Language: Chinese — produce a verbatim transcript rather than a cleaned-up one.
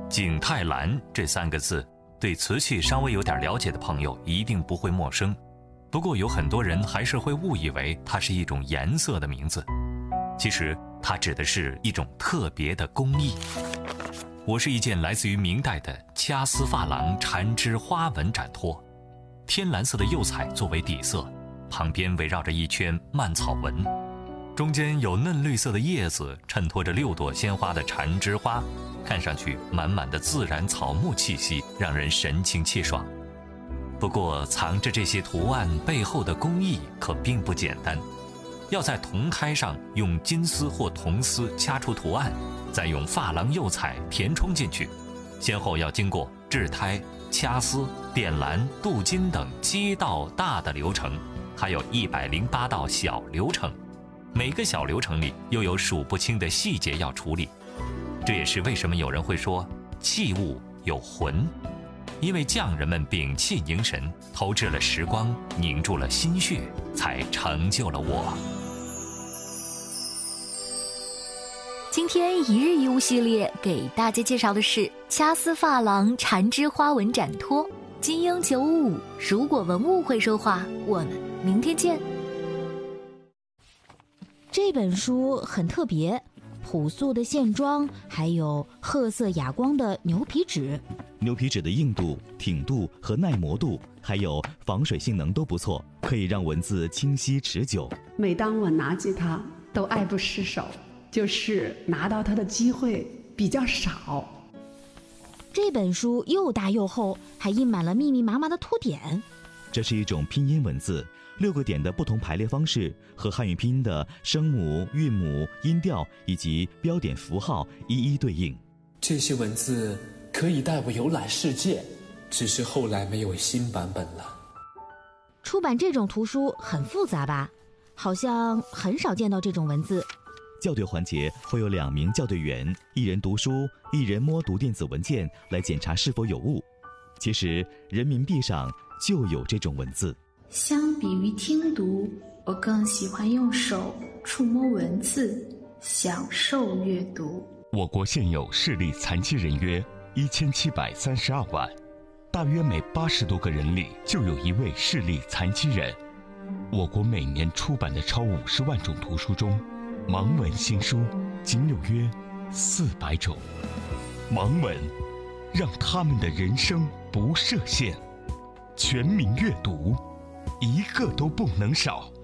景泰蓝这三个字，对瓷器稍微有点了解的朋友一定不会陌生。不过有很多人还是会误以为它是一种颜色的名字，其实它指的是一种特别的工艺。我是一件来自于明代的掐丝珐琅缠枝花纹展托，天蓝色的釉彩作为底色，旁边围绕着一圈蔓草纹，中间有嫩绿色的叶子衬托着六朵鲜花的缠枝花，看上去满满的自然草木气息，让人神清气爽。不过藏着这些图案背后的工艺可并不简单，要在铜胎上用金丝或铜丝掐出图案，再用珐琅釉彩填充进去，先后要经过制胎、掐丝、点蓝、镀金等七道大的流程，还有一百零八道小流程，每个小流程里又有数不清的细节要处理。这也是为什么有人会说器物有魂，因为匠人们屏气凝神，投掷了时光，凝住了心血，才成就了我。 今天一日一物系列给大家介绍的是掐丝珐琅缠枝花纹展托，金鹰九五五。如果文物会说话，我们明天见。 这本书很特别，朴素的线装，还有褐色哑光的牛皮纸。 牛皮纸的硬度、挺度和耐磨度，还有防水性能都不错，可以让文字清晰持久。 每当我拿起它，都爱不释手，就是拿到它的机会比较少。 这本书又大又厚，还印满了密密麻麻的图点。 这是一种拼音文字，六个点的不同排列方式和汉语拼音的声母、韵母、音调以及标点符号一一对应。 这些文字可以带我游览世界，只是后来没有新版本了。 出版这种图书很复杂吧？好像很少见到这种文字。 校对环节会有两名校对员，一人读书，一人摸读电子文件来检查是否有误。其实人民币上就有这种文字。 相比于听读，我更喜欢用手触摸文字，享受阅读。 我国现有视力残疾人约一千七百三十二万，大约每八十多个人里就有一位视力残疾人。我国每年出版的超五十万种图书中，盲文新书仅有约四百种。盲文让他们的人生不设限，全民阅读，一个都不能少。